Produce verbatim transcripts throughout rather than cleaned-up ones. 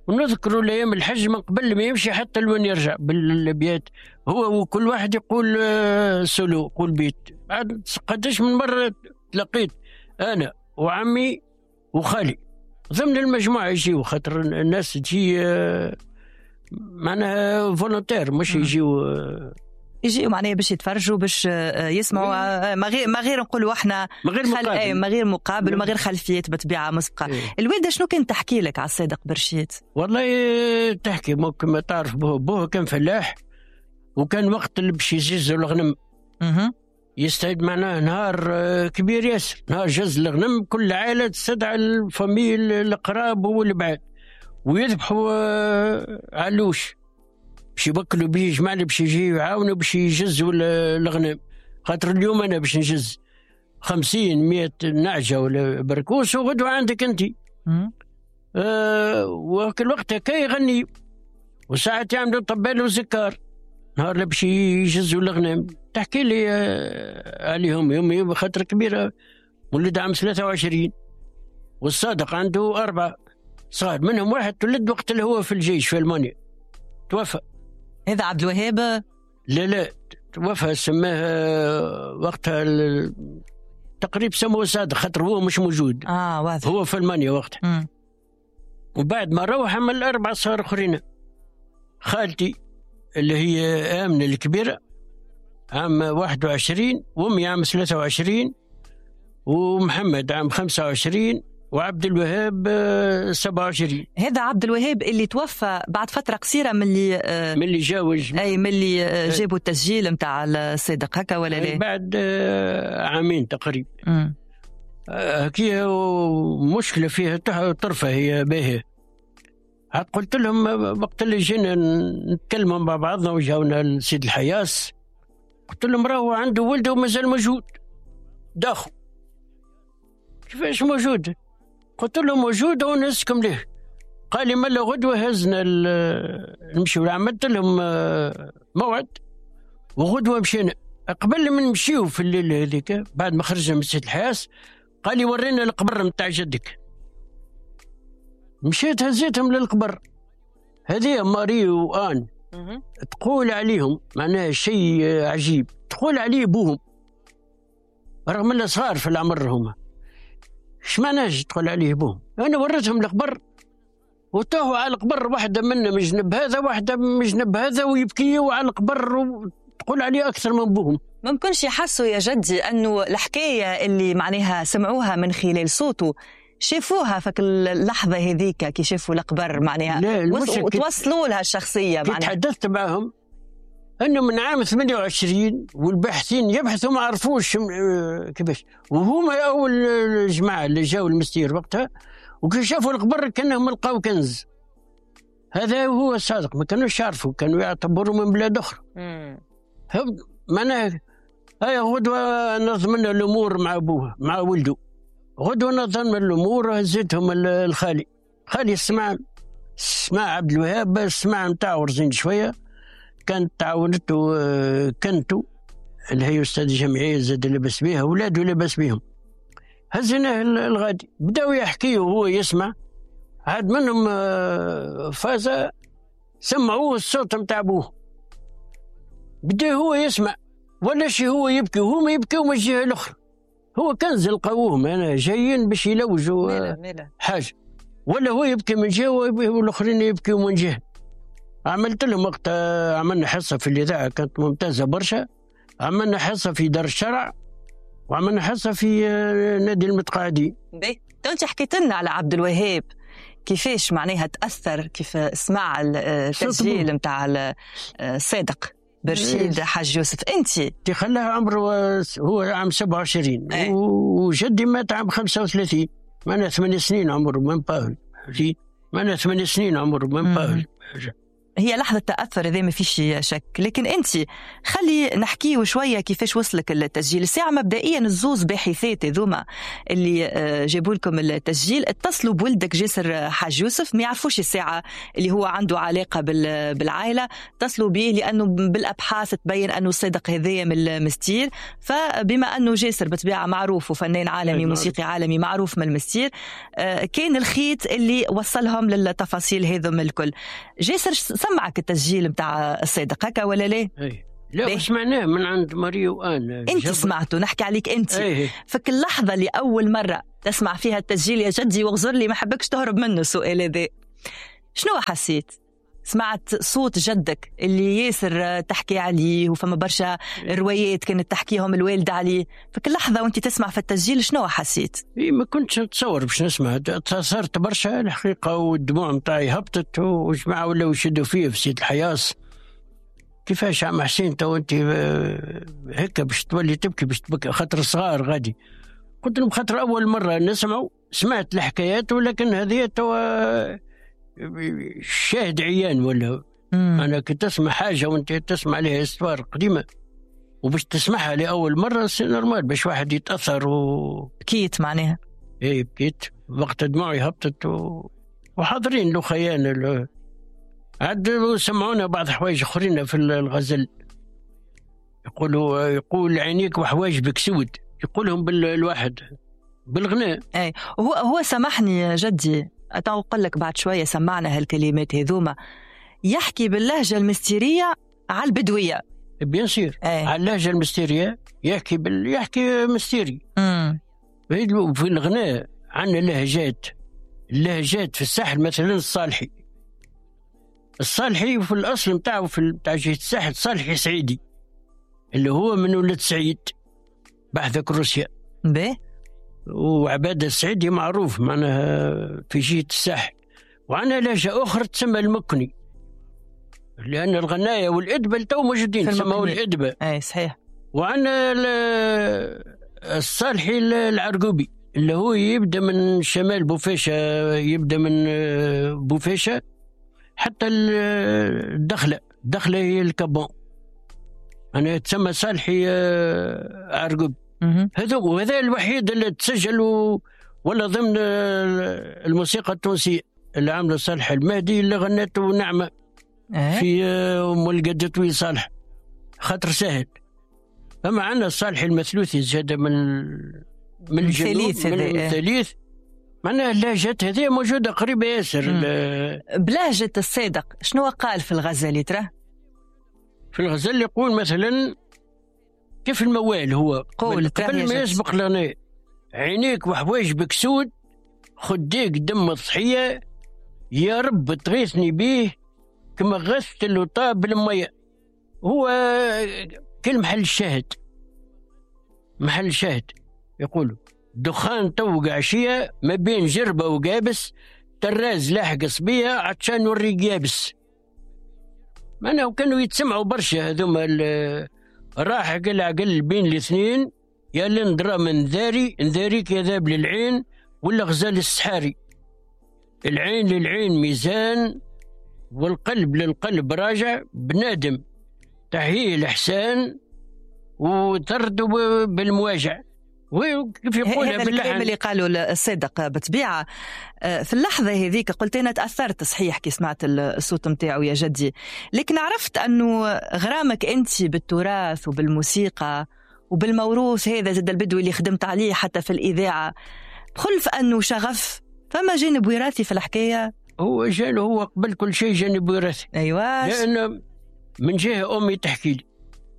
ونذكروا الأيام الحج من قبل ما يمشي حتى لوين يرجع بالبيت، هو وكل واحد يقول سلو يقول بيت. بعد قداش من مرة تلقيت أنا وعمي وخالي ضمن المجموعة يجيو، خاطر الناس تجي معناها فولونتير مش يجيو يجيو معناها باش يتفرجوا باش يسمعوا ما غير ما غير نقولوا احنا ما غير مقابل خل... ما غير مقابل وما غير خلفيات بطبيعه مسبقه. إيه. الوالده شنو كانت تحكي لك على الصادق برشيد؟ والله تحكي ممكن ما تعرف بوه, بوه كان فلاح، وكان وقت اللي باش يجزوا الغنم اها يستعد معناه نهار كبير ياسر، نهار جز الغنم كل عائله تستدعي الفامي القراب والبعاد ويذبحوا علوش باش يبكلوا به جماعة باش يجي يعاونوا باش يجزوا الغنم. خاطر اليوم انا باش نجز خمسين مئة نعجة ولا بركوس وغدوة عندك انت. آه وكل وقت هكا يغني وساعات يعملوا طبال وزكار نهار اللي باش يجزوا الغنم. تحكي لي آه عليهم يومي خاطر كبيرة، ولد عام ثلاثة وعشرين والصادق عنده أربعة صغار، منهم واحد تولد وقت اللي هو في الجيش في ألمانيا توفى. هذا عبد الوهاب؟ لا لا توفى، سماه وقتها تقريبا سموه صادق خاطر هو مش موجود. اه واضح. هو في ألمانيا وقتها. مم. وبعد ما روح عمل أربع صغار آخرين. خالتي اللي هي آمنة الكبيرة عام واحد وعشرين، وأمي عام ثلاثة وعشرين، ومحمد عام خمسة وعشرين، وعبد الوهاب سبعة وعشرين. هذا عبد الوهاب اللي توفى بعد فترة قصيرة من اللي آه من اللي جاوز أي من اللي آه جابوا التسجيل متاع الصادق هكا ولا لا؟ بعد آه عامين تقريبا. هكي آه مشكلة فيها طرفة هي باهية. عاد قلت لهم وقت اللي جينا نتكلم مع بعضنا وجاونا السيد الحياس، قلت لهم راهو عنده ولده ومازال موجود داخل. كيفاش موجود؟ قلت له موجود ونسكم ليه. قال لي ملا غدوة هزنا نمشي، عملت لهم موعد وغدوة مشينا. قبل من نمشيو في الليل هذيك بعد ما خرجنا من سيد الحياس قال لي ورينا القبر متاع جدك. مشيت هزيتهم للقبر. هذه ماري وآن تقول عليهم معناها شيء عجيب، تقول عليه بوهم رغم انه صغار في العمر هما. ايش معناش تقول عليه بوهم؟ انا وريتهم القبر وتاهوا على القبر، واحده منا من جنب هذا واحده من جنب هذا ويبكيوا على القبر وتقول عليه اكثر من بوهم. ممكنش يحسوا يا جدي انه الحكايه اللي معناها سمعوها من خلال صوته شافوها فك اللحظه هذيك كي شافوا القبر معناها وتوصلوا لها الشخصيه معناها. تحدثت معهم انه من عام ثمانية وعشرين والباحثين يبحثوا ما عرفوش كيفاش، وهما اول الجماعه اللي جاوا المستير وقتها وكي شافوا القبر كانهم لقاو كنز. هذا هو الصادق، ما كانوش يعرفوا، كانوا يعتبروا من بلاد اخرى. معناها هاي غدوه نظمن الامور مع ابوها مع ولده، غدوه نظم الامور هزتهم الخالي. خالي سمع سمع عبد الوهاب السماع نتاعو رزين شويه، كانت تعاونته كنتو اللي هي أستاذ جمعية زاد لبس بيها أولاده لبس بيهم. هزناه الغادي بداوا يحكيه وهو يسمع، عاد منهم فازا سمعوه الصوت متاع أبوه، بدا هو يسمع ولا شي هو يبكي وهما يبكيوا من الجهة الأخرى. هو كنز لقاوهم أنا جايين باش يلوجوا حاجة، ولا هو يبكي من جهة والآخرين يبكيوا من جهة. عملت لهم وقت عملنا حصة في الإذاعة كانت ممتازة برشا، عملنا حصة في دار الشرع وعملنا حصة في نادي المتقاعدين. باهي انت حكيت لنا على عبد الوهاب كيفاش معناها تأثر كيف سمع التسجيل نتاع الصادق برشيد حاج يوسف. انت تخلاه عمره هو عام سبعة وعشرين ايه؟ وجدي مات عام خمسة وثلاثين، معنا ثمان سنين عمره من باهل، معنا ثمان سنين عمره من باهل. هي لحظة تأثر إذا ما فيش شك. لكن أنت خلي نحكيه شوية كيفاش وصلك التسجيل. الساعة مبدئيا الزوز باحثات ذوما اللي جابوا لكم التسجيل اتصلوا بولدك جاسر حاج يوسف، ما يعرفوش الساعة اللي هو عنده علاقة بالعائلة، اتصلوا به لأنه بالأبحاث تبين أنه الصدق هذايا من المستير. فبما أنه جاسر بطبيعة معروف وفنان عالمي موسيقي عالمي معروف من المستير، كان الخيط اللي وصلهم للتفاصيل هذم الكل. جاسر سمعك التسجيل متاع الصادق هكا ولا لا؟ أي. لا سمعناه من عند ماريو آن. انت سمعته، نحكي عليك انت. أي. فك اللحظة اللي أول مرة تسمع فيها التسجيل يا جدي واغزر لي ما حبكش تهرب منه السؤال هذا، شنو حسيت؟ سمعت صوت جدك اللي ياسر تحكي عليه وفما برشا روايات كانت تحكيهم الوالدة عليه، فك اللحظة وانت تسمع في التسجيل شنو حسيت؟ إيه ما كنتش نتصور باش نسمع، تأثرت برشا الحقيقة والدموع متاعي هبطت وجماعة ولاو يشدوا فيه في سيد الحياس. كيفاش عم حسين تو انت هيك باش تولي تبكي باش تبكي خاطر صغار غادي؟ قلت لهم خاطر أول مرة نسمعوا سمعت الحكايات، ولكن هذه توا شاهد عيان ولا مم. أنا كنت أسمع حاجة وأنت تسمع عليها استوار قديمة وباش تسمعها لأول مرة سي نورمال باش واحد يتأثر و... بكيت معناها. إيه بكيت وقت دموعي هبطت و... وحاضرين له خيان له. عاد سمعونا بعض حوايج أخرين في الغزل يقولوا يقول عينيك وحواجبك سود، يقولهم بالواحد بالغناء. أي هو هو سامحني يا جدي أقول لك بعد شوية سمعنا هالكلمات هذوما، يحكي باللهجة المستيرية على البدوية. بيان سير على اللهجة المستيرية يحكي بال يحكي مستيري. امم في الغناء عندنا لهجات، اللهجات في الساحل مثلا الصالحي، الصالحي في الأصل متاعه في متاع جهة الساحل صالحي سعيدي اللي هو من ولد سعيد بحثك روسيا به، وعبادة السعيدي معروف معناها في جهة الساحل. وعنا لهجة أخرى تسمى المكني، لأن الغناية والإدبة تو موجودين تسموا الإدبة. أي صحيح. وعنا الصالحي العرقوبي اللي هو يبدأ من شمال بوفيشة، يبدأ من بوفيشة حتى الدخلة، الدخلة هي الكابون، أنا تسمى صالحي عرقوبي. هذا وهذا الوحيد اللي تسجل ولا ضمن الموسيقى التونسية اللي عامله صالح المهدي اللي غنته نعمة أه؟ في أم القدتوي صالح خاطر سهل. أما عندنا الصالح المثلوثي زاد من من الجنوب من الثالث، معناها اللهجات هذه موجودة قريبة ياسر. بلهجة الصادق شنو قال في الغزل ترى؟ في الغزل يقول مثلا كيف الموال هو قول قبل ما يسبق لنا عينيك وحواجبك سود، خديك دم الضحية يا رب تغيثني بيه كما غثت اللطاب بالمية. هو كل محل الشاهد، محل الشاهد يقولوا دخان توق عشية ما بين جربة وقابس، تراز لاحق صبية عطشان وريق يابس. معناها كانوا يتسمعوا برشا هذوما راح قل عقل بين الاثنين، يا لندرا من ذاري انذاريك يا ذاب للعين ولا غزال السحاري. العين للعين ميزان والقلب للقلب راجع، بنادم تحيي الإحسان وتردوا بالمواجع. وكيف يقولها باللحن الكلام اللي قالوا الصدق بطبيعة. في اللحظة هذيك قلت أنا تأثرت صحيح كي سمعت الصوت متاعه يا جدي، لكن عرفت أنه غرامك أنت بالتراث وبالموسيقى وبالموروث هذا زاد البدوي اللي خدمت عليه حتى في الإذاعة، بخلف أنه شغف فما جانب وراثي في الحكاية. هو جانب هو قبل كل شيء جانب وراثي. أيوة، لأن من جهة أمي تحكي لي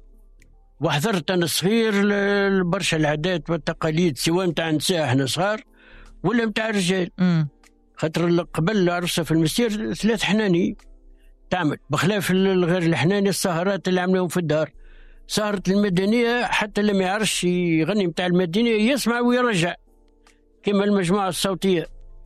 وحضرت أنا صغير برشا العادات والتقاليد سواء متاع نساء احنا صغار ولا متاع رجال. خاطر قبل العرسة في المسير ثلاث حناني تعمل بخلاف غير الحناني السهرات اللي عملوهم في الدار. سهرة المدنية حتى لم يعرفش يغني متاع المدنية يسمع ويرجع كما المجموعة الصوتية.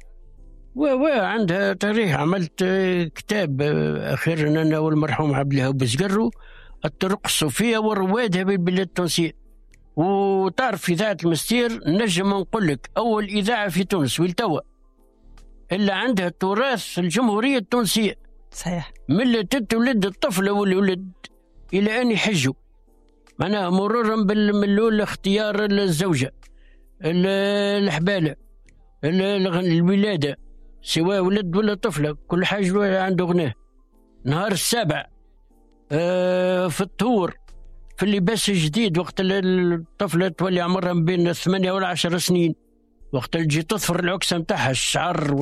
وعندها تاريخ. عملت كتاب أخيرا أنا والمرحوم عبد الوهاب بزقرو الطرق الصوفية وروادها بالبلاد التونسية. وتعرف إذاعة المستير نجم نقول لك أول إذاعة في تونس والتوا اللي عندها تراث الجمهورية التونسية صحيح. من تتولد الطفلة والولد إلى أن يحجوا، معناها مرورا من الأول اختيار الزوجة، الحبالة، الولادة، سواء ولد ولا طفلة، كل حاجة عنده غناه. نهار السابع في الطهور، في اللباس الجديد، وقت الطفلة تولي عمرها بين الثمانية والعشر سنين، وقت اللي تجي تظفر العكسة متاعها، الشعر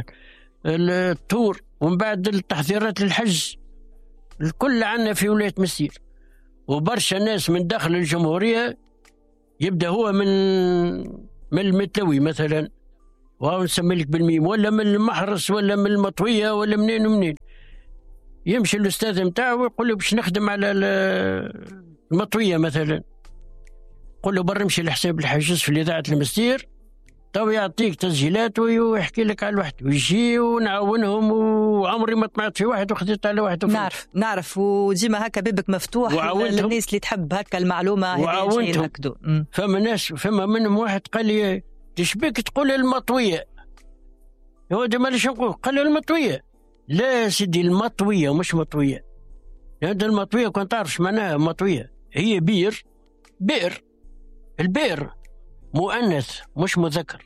والطهور، ومن بعد التحضيرات للحج. الكل عنا في ولاية مسير، وبرشا ناس من داخل الجمهورية يبدأ هو من من المتلوي مثلا، وهو نسمي لك بالميم، ولا من المحرس، ولا من المطوية، ولا منين ومنين. يمشي الأستاذ متاعه ويقول له باش نخدم على المطوية مثلا، قل له برا امشي لحساب الحجز في إذاعة المسير، تو يعطيك تسجيلات ويحكي لك على الواحد، ويجي ونعاونهم. وعمري ما طمعت في واحد وخذيت على واحد وفلت. نعرف نعرف وديما هكا بابك مفتوح للناس اللي تحب هكا المعلومة. وعاونتهم. فما ناس، فما منهم واحد قال لي تشبيك تقول المطوية، هو دي ماليش نقول، قال لي المطوية. لا سيدي، المطوية مش مطوية. هذا المطوية كنت تعرفش معناها مطوية، هي بير، بئر. البئر مؤنث مش مذكر.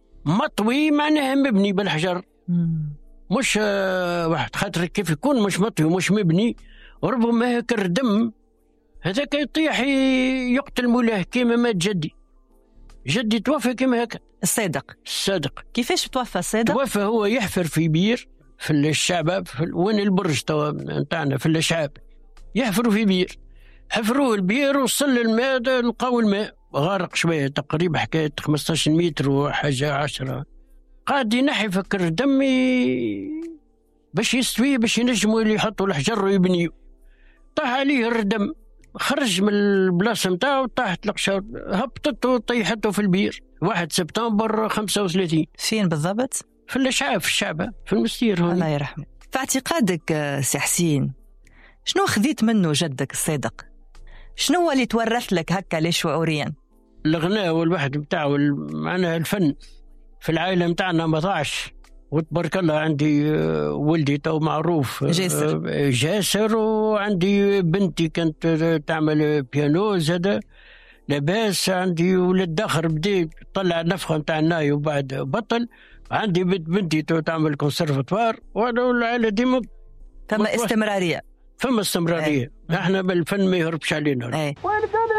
مطوي معناها مبني بالحجر. مم. مش آه واحد، خاطر كيف يكون مش مطوي مش مبني، وربما هيك الردم هذاك يطيح يقتل مولاه كيما مات جدي. جدي توفى كيما هكا. الصادق الصادق كيفاش توفى الصادق؟ توفى هو يحفر في بير في الشعب، في وين البرج توا نتاعنا في الشعب، يحفروا في بير، حفروه البير وصل الماء، لقاو الماء غارق شويه تقريبا حكايه خمسطاش متر وحاجه عشرة، قاعد ينحي فكر دمي باش يستوي، باش ينجموا اللي يحطوا الحجر ويبنيوا. طاح عليه الردم، خرج من البلاصه نتاعو، طاحت القشة، هبطت وطيحته في البير. واحد سبتمبر خمسة وثلاثين. فين بالضبط؟ في الشعب، في الشعبة، في المسير هون. الله يرحمه. في اعتقادك سي حسين، شنو خذيت منه جدك الصادق؟ شنو هو اللي تورث لك هكا ليه شعوريا؟ الغناء والواحد بتاعه، معناها الفن في العائلة متاعنا ما ضاعش، وتبارك الله. عندي ولدي تو معروف جاسر, جاسر وعندي بنتي كانت تعمل بيانو زاده لاباس. عندي ولد آخر بدي طلع نفخة متاع الناي وبعد بطل. عندي بنت بنتي تعمل كونسرفتوار، وانا العائلة ديما فما استمرارية. فما استمرارية. احنا بالفن ما يهربش علينا. ايه.